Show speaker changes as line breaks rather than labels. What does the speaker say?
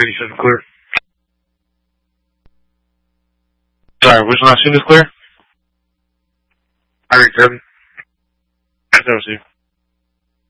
87 clear. Sorry, which last unit is clear? I read 7. I never see.